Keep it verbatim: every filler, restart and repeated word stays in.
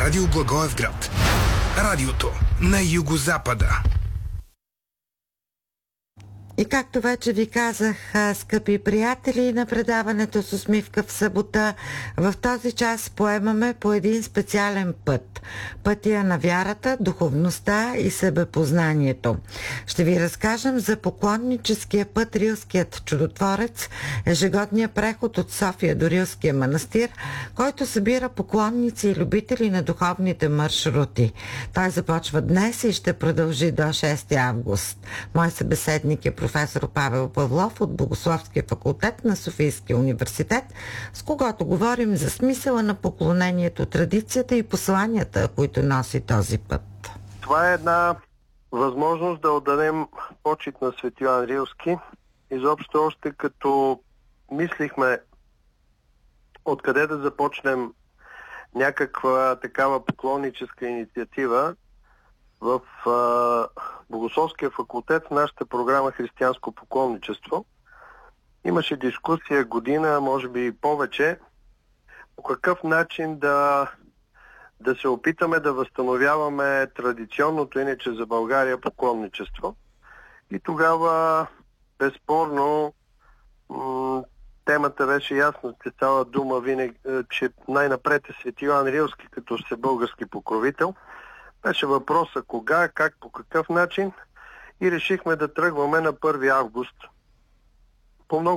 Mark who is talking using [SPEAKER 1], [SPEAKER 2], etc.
[SPEAKER 1] Радио Благоевград. Радиото на югозапада.
[SPEAKER 2] И както вече ви казах, скъпи приятели на предаването с усмивка в събота, в този час поемаме по един специален път. Пътя на вярата, духовността и себепознанието. Ще ви разкажем за поклонническия път Рилският чудотворец, ежегодния преход от София до Рилския манастир, който събира поклонници и любители на духовните маршрути. Той започва днес и ще продължи до шести август. Мой събеседник е професор Павел Павлов от Богословския факултет на Софийския университет, с когото говорим за смисъла на поклонението, традицията и посланията, които носи този път.
[SPEAKER 3] Това е една възможност да отдадем почит на Свети Йоан Рилски. Изобщо още като мислихме откъде да започнем някаква такава поклонническа инициатива, в а, Богословския факултет, в нашата програма Християнско поклонничество, имаше дискусия година, може би и повече, по какъв начин да, да се опитаме да възстановяваме традиционното, иначе за България, поклонничество. И тогава, безспорно, м- темата беше ясна, че става дума винаги, че най-напред е Свети Йоан Рилски, като се български покровител. Беше въпроса кога, как, по какъв начин и решихме да тръгваме на първи август. По много